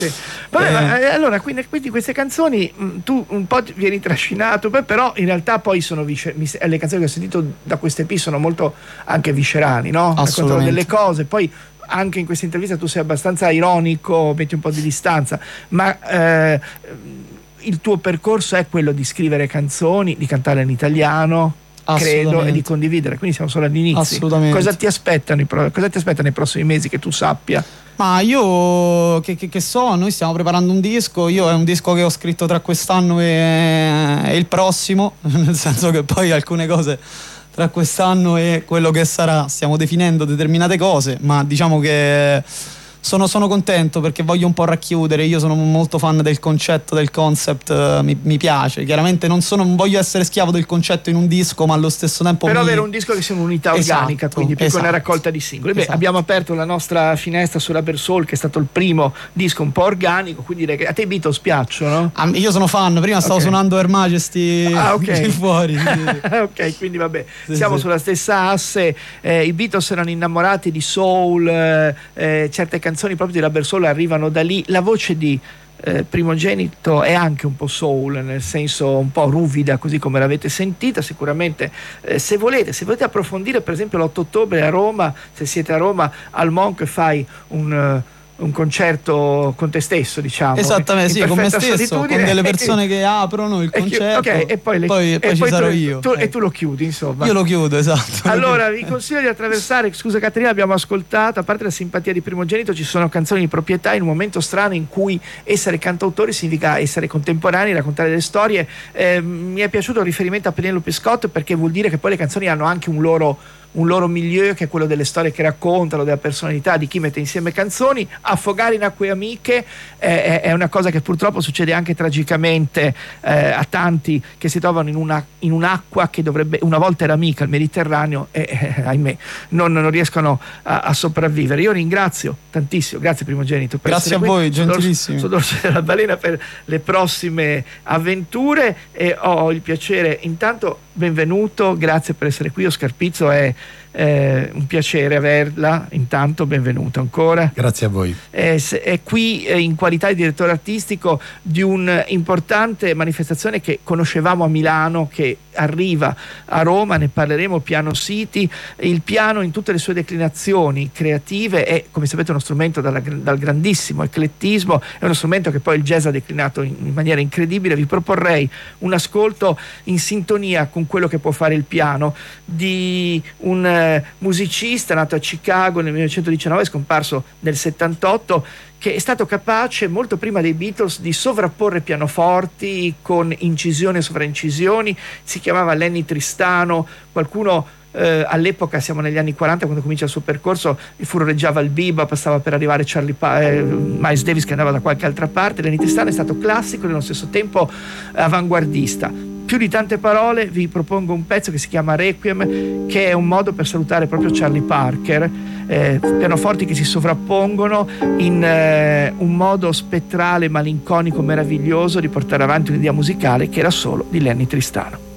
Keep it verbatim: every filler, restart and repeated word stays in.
Sì. Vabbè, eh. ma, eh, allora quindi, quindi queste canzoni mh, tu un po' vieni trascinato, beh, però in realtà poi sono viscer- mi, le canzoni che ho sentito da queste E P sono molto anche viscerali, no? Raccontano delle cose, poi anche in questa intervista tu sei abbastanza ironico, metti un po' di distanza, ma eh, il tuo percorso è quello di scrivere canzoni, di cantare in italiano, credo, e di condividere, quindi siamo solo all'inizio. Assolutamente. Cosa ti aspettano i pro- cosa ti aspetta nei prossimi mesi che tu sappia? Ma io che, che, che so, noi stiamo preparando un disco, io è un disco che ho scritto tra quest'anno e, e il prossimo, nel senso che poi alcune cose tra quest'anno e quello che sarà stiamo definendo determinate cose, ma diciamo che Sono, sono contento perché voglio un po' racchiudere. Io sono molto fan del concetto, del concept, uh, mi, mi piace. Chiaramente non, sono, non voglio essere schiavo del concetto in un disco, ma allo stesso tempo però mi... avere un disco che sia un'unità organica, esatto, quindi più esatto, che una raccolta di singoli. Beh, esatto. abbiamo aperto la nostra finestra su Rubber Soul, che è stato il primo disco un po' organico, quindi direi che a te i Beatles piacciono? Ah, io sono fan, prima stavo okay. suonando Her Majesty ah, okay. fuori. Sì. Ok, quindi vabbè, sì, siamo sì. sulla stessa asse. Eh, i Beatles erano innamorati di soul, eh, eh, certe canzoni proprio di Rubber Soul arrivano da lì. La voce di eh, Primogenito è anche un po' soul, nel senso un po' ruvida, così come l'avete sentita. Sicuramente eh, se volete se volete approfondire, per esempio l'otto ottobre a Roma, se siete a Roma, al Monk fai un uh, un concerto con te stesso, diciamo, esattamente, sì, con me stesso, solitudine, con delle persone che aprono il concerto, okay, e poi, le, poi, e poi, poi ci sarò tu, io tu, eh. e tu lo chiudi, insomma. Io lo chiudo, esatto. Allora vi consiglio di attraversare, scusa Caterina, abbiamo ascoltato, a parte la simpatia di Primogenito, ci sono canzoni di proprietà in un momento strano in cui essere cantautori significa essere contemporanei, raccontare delle storie. Eh, mi è piaciuto il riferimento a Penelope Scott, perché vuol dire che poi le canzoni hanno anche un loro un loro milieu, che è quello delle storie che raccontano, della personalità di chi mette insieme canzoni. Affogare in acque amiche eh, è una cosa che purtroppo succede anche tragicamente eh, a tanti che si trovano in, una, in un'acqua che dovrebbe una volta era amica, il Mediterraneo, e eh, ahimè non, non riescono a, a sopravvivere. Io ringrazio tantissimo, grazie Primogenito per grazie a voi, gentilissimi, sul dorso della balena, per le prossime avventure, e ho il piacere, intanto benvenuto, grazie per essere qui. Oscar Pizzo, è eh, un piacere averla, intanto benvenuto ancora. Grazie a voi. È, è qui eh, in qualità di direttore artistico di un'importante manifestazione che conoscevamo a Milano, che arriva a Roma, ne parleremo, Piano City. Il piano in tutte le sue declinazioni creative è, come sapete, uno strumento dalla, dal grandissimo eclettismo, è uno strumento che poi il jazz ha declinato in, in maniera incredibile. Vi proporrei un ascolto in sintonia con quello che può fare il piano di un eh, musicista nato a Chicago nel millenovecentodiciannove, scomparso nel settantotto, che è stato capace molto prima dei Beatles di sovrapporre pianoforti con incisioni e sovraincisioni. Si chiamava Lenny Tristano. Qualcuno eh, all'epoca, siamo negli anni quaranta quando comincia il suo percorso, furoreggiava il bebop, stava per arrivare Charlie pa- eh, Miles Davis che andava da qualche altra parte. Lenny Tristano è stato classico e nello stesso tempo avanguardista. Più di tante parole vi propongo un pezzo che si chiama Requiem, che è un modo per salutare proprio Charlie Parker. Eh, pianoforti che si sovrappongono in eh, un modo spettrale, malinconico, meraviglioso di portare avanti un'idea musicale che era solo di Lenny Tristano.